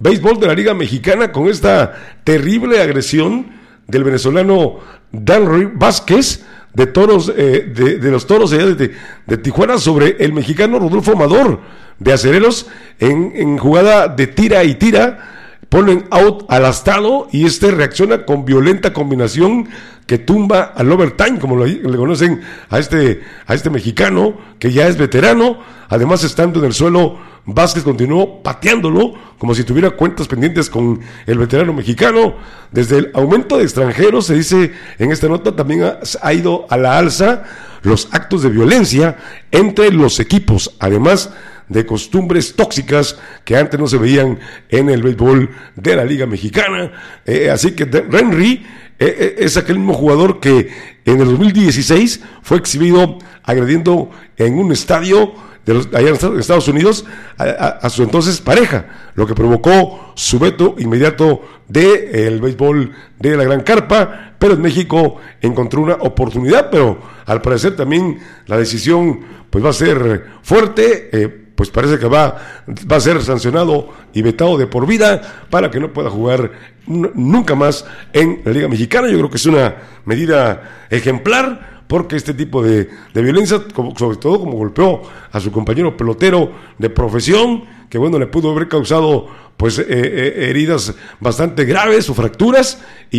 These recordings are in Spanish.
béisbol de la Liga Mexicana con esta terrible agresión del venezolano Danry Vázquez de Toros, de los Toros de Tijuana sobre el mexicano Rodolfo Amador de Acereros en jugada de tira y tira. Ponen out al astado y reacciona con violenta combinación que tumba al overtime, como le conocen a este mexicano que ya es veterano. Además, estando en el suelo, Vázquez continuó pateándolo como si tuviera cuentas pendientes con el veterano mexicano. Desde el aumento de extranjeros, se dice en esta nota, también ha ido a la alza los actos de violencia entre los equipos, además de costumbres tóxicas que antes no se veían en el béisbol de la Liga Mexicana. Así que Henry es aquel mismo jugador que en el 2016 fue exhibido agrediendo en un estadio allá en Estados Unidos a su entonces pareja, lo que provocó su veto inmediato del béisbol de la Gran Carpa. Pero en México encontró una oportunidad, pero al parecer también la decisión pues va a ser fuerte. Pues parece que va a ser sancionado y vetado de por vida para que no pueda jugar nunca más en la Liga Mexicana. Yo creo que es una medida ejemplar, porque este tipo de violencia, sobre todo como golpeó a su compañero pelotero de profesión, que bueno, le pudo haber causado pues heridas bastante graves o fracturas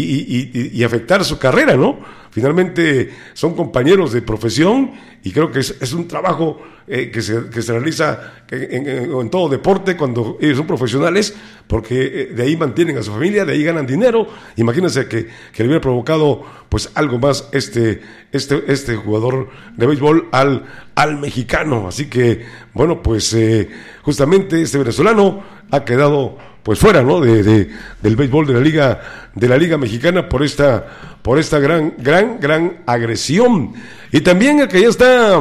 y afectar su carrera, ¿no? Finalmente son compañeros de profesión y creo que es un trabajo que se realiza en todo deporte cuando ellos son profesionales, porque de ahí mantienen a su familia, de ahí ganan dinero. Imagínense que le hubiera provocado pues algo más este jugador de béisbol al mexicano. Así que bueno, pues justamente este venezolano ha quedado pues fuera, ¿no? del béisbol de la Liga Mexicana por esta gran agresión. Y también el que ya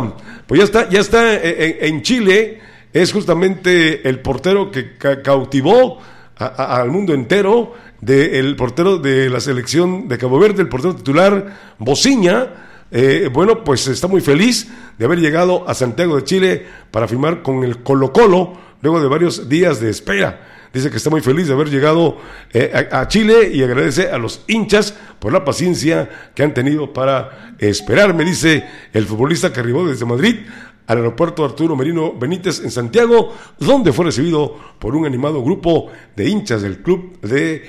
está en Chile es justamente el portero que cautivó al mundo entero, el portero de la selección de Cabo Verde, el portero titular Bociña. Bueno, pues está muy feliz de haber llegado a Santiago de Chile para firmar con el Colo-Colo luego de varios días de espera. Dice que está muy feliz de haber llegado a Chile y agradece a los hinchas por la paciencia que han tenido para esperarme, dice el futbolista que arribó desde Madrid al aeropuerto Arturo Merino Benítez en Santiago, donde fue recibido por un animado grupo de hinchas del club del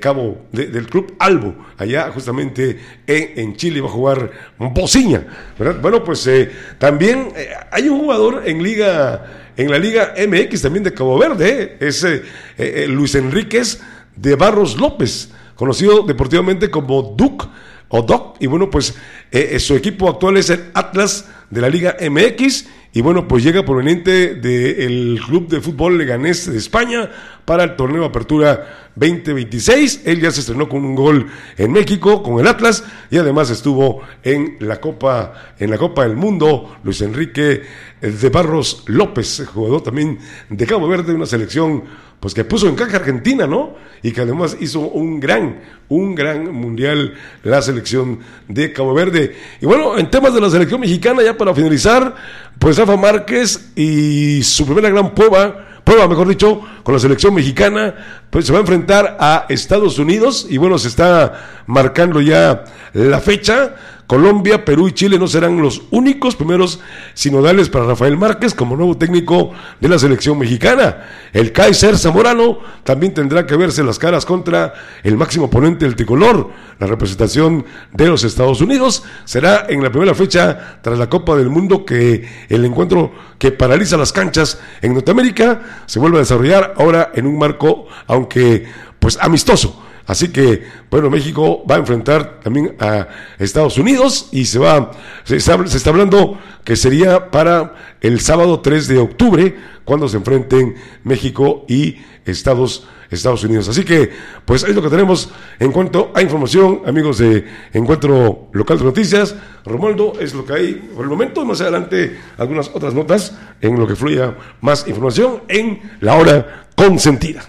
club Albo, allá justamente en Chile. Va a jugar Bociña, ¿verdad? Bueno, pues también hay un jugador en la Liga MX también de Cabo Verde, es Luis Enríquez de Barros López, conocido deportivamente como Doc, y bueno, pues su equipo actual es el Atlas de la Liga MX, y bueno, pues llega proveniente del Club de Fútbol Leganés de España para el torneo Apertura 2026. Él ya se estrenó con un gol en México con el Atlas y además estuvo en la Copa del Mundo. Luis Enrique de Barros López, jugador también de Cabo Verde, una selección pues que puso en caja Argentina, ¿no? Y que además hizo un gran mundial la selección de Cabo Verde. Y bueno, en temas de la selección mexicana, ya para finalizar, pues Rafa Márquez y su primera gran prueba, mejor dicho, con la selección mexicana, pues se va a enfrentar a Estados Unidos y bueno, se está marcando ya la fecha. Colombia, Perú y Chile no serán los únicos primeros sinodales para Rafael Márquez como nuevo técnico de la selección mexicana. El Kaiser Zamorano también tendrá que verse las caras contra el máximo oponente del tricolor. La representación de los Estados Unidos será en la primera fecha tras la Copa del Mundo, que el encuentro que paraliza las canchas en Norteamérica se vuelve a desarrollar ahora en un marco, aunque pues amistoso. Así que, bueno, México va a enfrentar también a Estados Unidos y se está hablando que sería para el sábado 3 de octubre cuando se enfrenten México y Estados Unidos. Así que, pues es lo que tenemos en cuanto a información, amigos de Encuentro Local de Noticias. Romualdo, es lo que hay por el momento. Más adelante, algunas otras notas en lo que fluya más información en La Hora Consentida.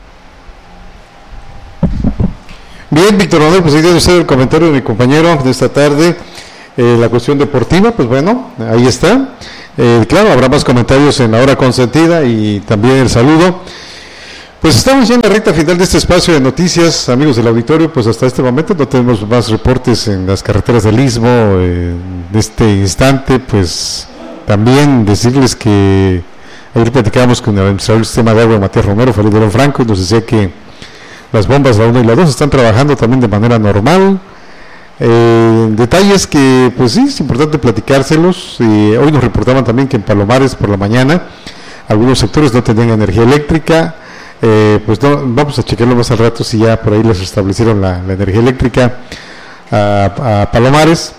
Bien, Víctor Manuel, pues ahí tiene usted el comentario de mi compañero de esta tarde, la cuestión deportiva, pues bueno, ahí está. Claro, habrá más comentarios en La Hora Consentida y también el saludo. Pues estamos ya en la recta final de este espacio de noticias, amigos del auditorio. Pues hasta este momento no tenemos más reportes en las carreteras del Istmo. En este instante, pues también decirles que ayer platicábamos con el administrador del sistema de agua, Matías Romero, Felipe León Franco, y nos decía que las bombas, la 1 y la 2, están trabajando también de manera normal. Detalles que, pues sí, es importante platicárselos. Hoy nos reportaban también que en Palomares por la mañana algunos sectores no tenían energía eléctrica. Pues no, vamos a chequearlo más al rato si ya por ahí les establecieron la energía eléctrica a Palomares.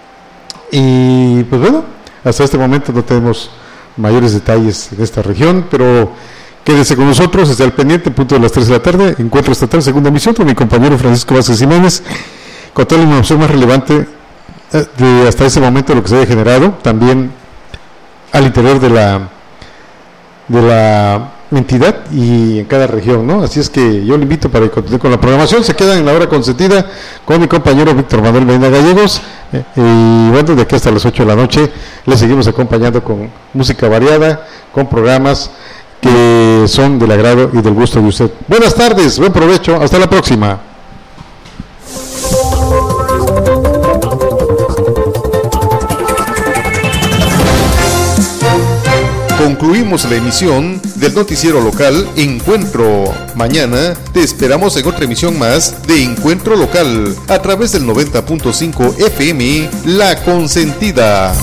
Y pues bueno, hasta este momento no tenemos mayores detalles en esta región, pero quédese con nosotros, desde el pendiente, punto de las 3 de la tarde, Encuentro Estatal, segunda emisión, con mi compañero Francisco Vázquez Jiménez, con toda la información más relevante de hasta ese momento, lo que se haya generado, también al interior de la entidad y en cada región, ¿no? Así es que yo le invito para que continúe con la programación. Se quedan en la hora consentida con mi compañero Víctor Manuel Medina Gallegos, y bueno, de aquí hasta las 8 de la noche le seguimos acompañando con música variada, con programas que son del agrado y del gusto de usted. Buenas tardes, buen provecho, hasta la próxima. Concluimos la emisión del noticiero local Encuentro. Mañana te esperamos en otra emisión más de Encuentro Local a través del 90.5 FM La Consentida.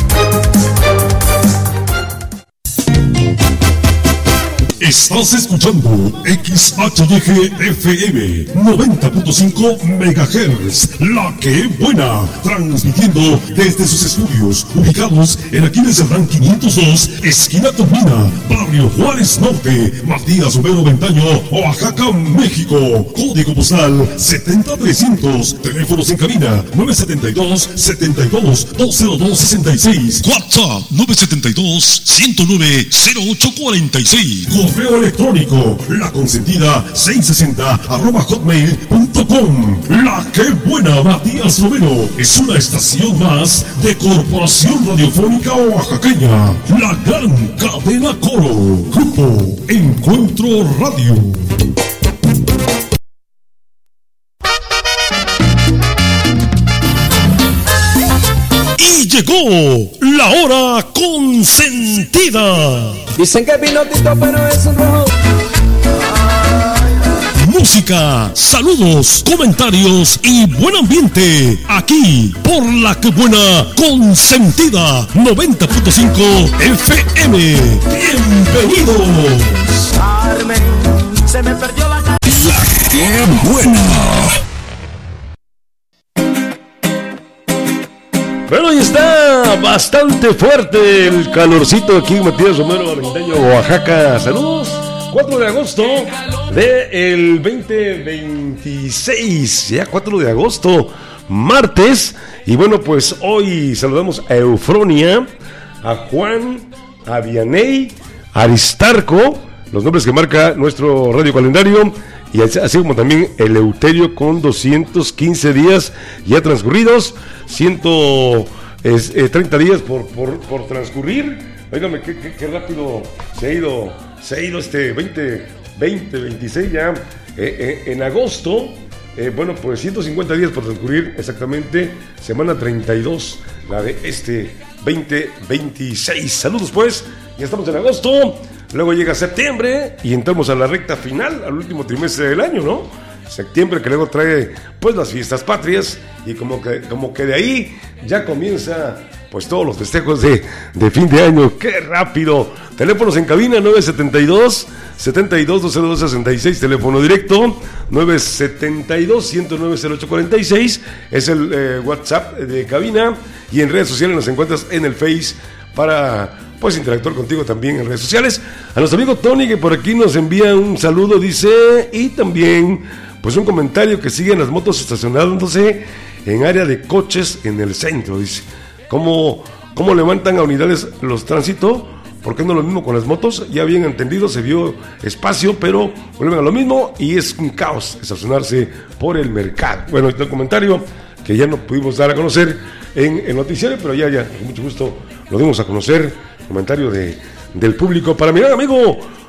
Estás escuchando XHYG FM 90.5 MHz, La Que Buena, transmitiendo desde sus estudios ubicados en Aquiles Cerdán 502, esquina Tomina, barrio Juárez Norte, Matías Romero Ventaño, Oaxaca, México. Código postal 70300, teléfonos en cabina 972-72-20266, WhatsApp 972-109-0846. Correo electrónico laconsentida660@hotmail.com. La Que Buena, Matías Romero, es una estación más de Corporación Radiofónica Oaxaqueña, la gran cadena Coro. Grupo Encuentro Radio. Y llegó la hora consentida. Dicen que vino Tito, pero es un rojo. Música, saludos, comentarios y buen ambiente. Aquí, por La Que Buena Consentida 90.5 FM. Bienvenidos. Carmen, se me perdió la cara. La Que Buena. Bueno, y está bastante fuerte el calorcito aquí en Matías Romero Avendaño, Oaxaca. Saludos. 4 de agosto del 2026. Ya 4 de agosto, martes. Y bueno, pues hoy saludamos a Eufronia, a Juan, a Vianey, a Aristarco, los nombres que marca nuestro radio calendario. Y así como también Eleuterio con 215 días ya transcurridos, 130 días por transcurrir. Óigame, qué rápido se ha ido este 2026 ya. En agosto, bueno, pues 150 días por transcurrir exactamente, semana 32, la de este 2026. Saludos pues, ya estamos en agosto. Luego llega septiembre y entramos a la recta final, al último trimestre del año, ¿no? Septiembre, que luego trae pues las fiestas patrias, y como que de ahí ya comienza pues todos los festejos de fin de año. ¡Qué rápido! Teléfonos en cabina 972-72-202-66, teléfono directo 972-109-0846, es el WhatsApp de cabina, y en redes sociales nos encuentras en el Face para pues interactuar contigo también en redes sociales. A nuestro amigo Tony, que por aquí nos envía un saludo, dice, y también pues un comentario, que siguen las motos estacionándose en área de coches en el centro. Dice, ¿cómo levantan a unidades los tránsito? ¿Por qué no lo mismo con las motos? Ya bien entendido, se vio espacio, pero vuelven a lo mismo y es un caos estacionarse por el mercado. Bueno, este comentario que ya no pudimos dar a conocer en el noticiario, pero ya, con mucho gusto lo dimos a conocer. Comentario del público. Para mi gran amigo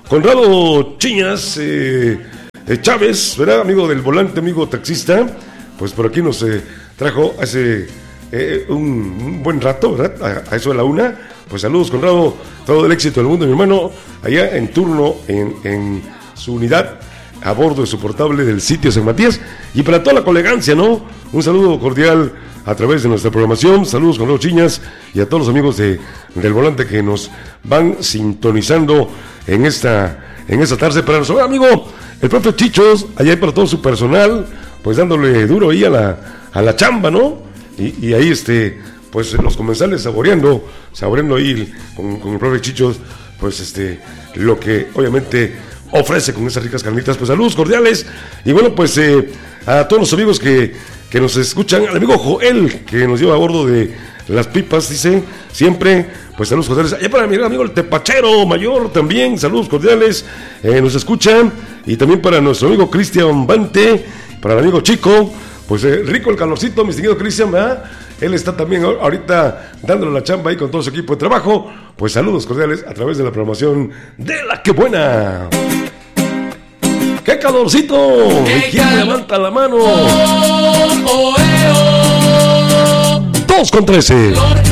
Conrado Chiñas Chávez, ¿verdad? Amigo del volante, amigo taxista, pues por aquí nos trajo hace un buen rato, ¿verdad? A eso de la 1. Pues saludos, Conrado, todo el éxito del mundo, mi hermano, allá en turno en su unidad, a bordo de su portable del sitio San Matías, y para toda la colegancia, ¿no? Un saludo cordial a través de nuestra programación. Saludos, Conrado Chiñas, y a todos los amigos del volante que nos van sintonizando en esta tarde. Para nuestro amigo el profe Chichos, allá para todo su personal, pues dándole duro ahí a la chamba, ¿no? Y ahí pues los comensales saboreando ahí con el profe Chichos, pues lo que obviamente ofrece con esas ricas carnitas. Pues saludos cordiales, y bueno, pues a todos los amigos que nos escuchan, al amigo Joel, que nos lleva a bordo de las pipas, dice, siempre, pues saludos cordiales. Allá para mi amigo el Tepachero Mayor también, saludos cordiales, nos escuchan. Y también para nuestro amigo Cristian Bante, para el amigo Chico, pues rico el calorcito, mi distinguido Cristian, ¿verdad? Él está también ahorita dándole la chamba ahí con todo su equipo de trabajo. Pues saludos cordiales a través de la programación de La Que Buena. ¡Qué calorcito! ¿Y quién levanta la mano? 2:13.